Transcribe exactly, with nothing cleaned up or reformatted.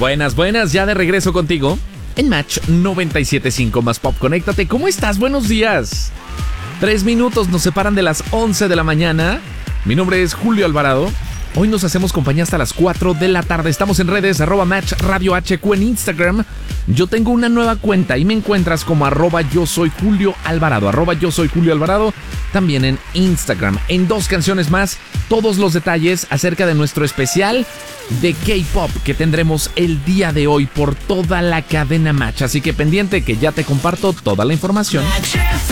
Buenas, buenas, ya de regreso contigo en Match noventa y siete punto cinco más Pop. Conéctate, ¿cómo estás? Buenos días. Tres minutos nos separan de las once de la mañana. Mi nombre es Julio Alvarado. Hoy nos hacemos compañía hasta las cuatro de la tarde. Estamos en redes, arroba Match Radio H Q en Instagram. Yo tengo una nueva cuenta y me encuentras como arroba yo soy Julio Alvarado. Arroba yo soy Julio Alvarado. También en Instagram. En dos canciones más, todos los detalles acerca de nuestro especial de K-Pop que tendremos el día de hoy por toda la cadena Match. Así que pendiente que ya te comparto toda la información. Match.